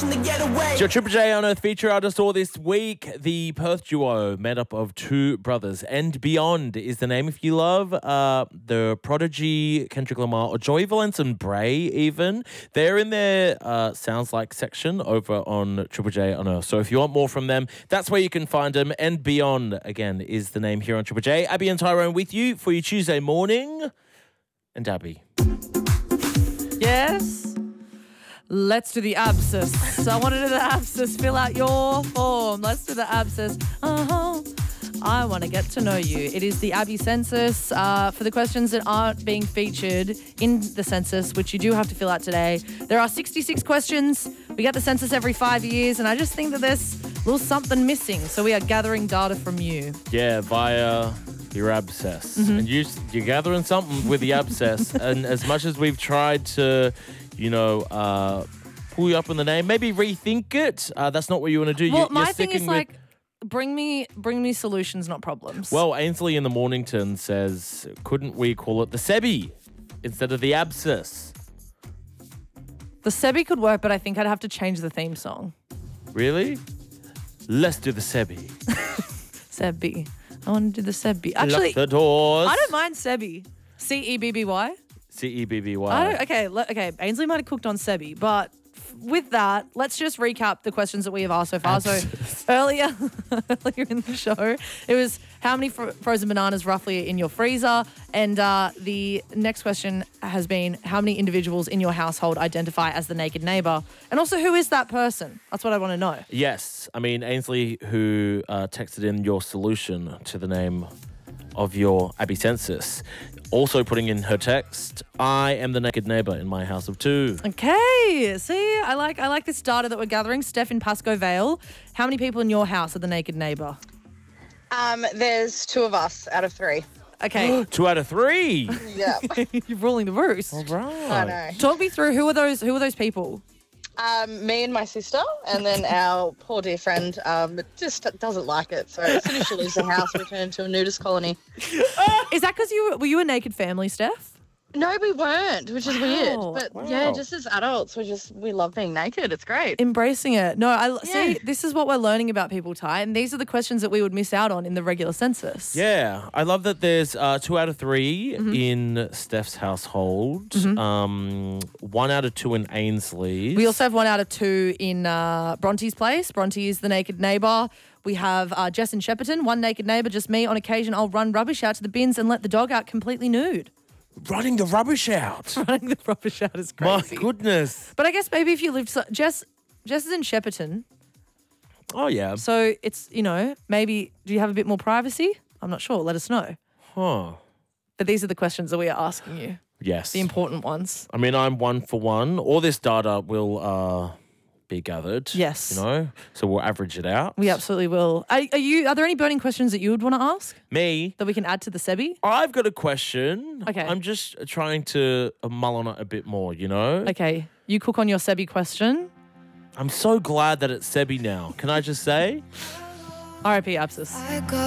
pushing to get away. It's your Triple J on Earth feature artist all this week. The Perth duo made up of two brothers. And Beyond is the name. If you love the Prodigy, Kendrick Lamar, or Joey Valence and Bray even, they're in their Sounds Like section over on Triple J on Earth. So if you want more from them, that's where you can find them. And Beyond, again, is the name here on Triple J. Abby and Tyrone with you for your Tuesday morning. And Abby. Yes. Let's do the abscess. I want to do the abscess. Fill out your form. Let's do the abscess. I want to get to know you. It is the Abby census for the questions that aren't being featured in the census, which you do have to fill out today. There are 66 questions. We get the census every 5 years, and I just think that there's a little something missing. So we are gathering data from you. Yeah, via your abscess. And you're gathering something with the abscess. And as much as we've tried to, pull you up in the name, maybe rethink it. That's not what you want to do. Well, you're my thing is sticking with... bring me solutions, not problems. Well, Ainsley in the Mornington says, couldn't we call it the Sebi instead of the abscess? The Sebi could work, but I think I'd have to change the theme song. Really? Let's do the Sebi. Sebi. I want to do the Sebi. Actually, lock the doors. I don't mind Sebi. Cebby. Cebby. Okay. Ainsley might have cooked on Sebi, but with that, let's just recap the questions that we have asked so far. So earlier in the show, it was how many frozen bananas roughly are in your freezer? And the next question has been how many individuals in your household identify as the naked neighbour? And also, who is that person? That's what I want to know. Yes. I mean, Ainsley, who texted in your solution to the name of your Abby census, also putting in her text, I am the naked neighbour in my house of two. Okay. See, I like this data that we're gathering. Steph in Pascoe Vale, how many people in your house are the naked neighbour? There's two of us out of three. Okay. 2 out of 3. Yeah. You're ruling the roost. All right. I know. Talk me through who are those people? Me and my sister, and then our poor dear friend just doesn't like it. So as soon as she leaves the house, we turn into a nudist colony. Is that because were you a naked family, Steph? No, we weren't, which is weird. But yeah, Wow. just as adults, we love being naked. It's great. Embracing it. No, see, Yeah. this is what we're learning about people, Ty, and these are the questions that we would miss out on in the regular census. Yeah, I love that there's 2 out of 3 in Steph's household, 1 out of 2 in Ainsley's. We also have 1 out of 2 in Bronte's place. Bronte is the naked neighbour. We have Jess in Shepparton, 1 naked neighbour, just me. On occasion, I'll run rubbish out to the bins and let the dog out completely nude. Running the rubbish out. Running the rubbish out is My crazy. goodness. But I guess maybe if you lived... Jess is in Shepparton, Oh, yeah. so it's, maybe... Do you have a bit more privacy? I'm not sure. Let us know. Huh. But these are the questions that we are asking you. Yes. The important ones. I mean, I'm 1 for 1. All this data will be gathered. Yes. So we'll average it out. We absolutely will. Are there any burning questions that you would want to ask Me, that we can add to the Sebi? I've got a question. Okay. I'm just trying to mull on it a bit more, Okay. You cook on your Sebi question. I'm so glad that it's Sebi now. Can I just say? RIP abscess.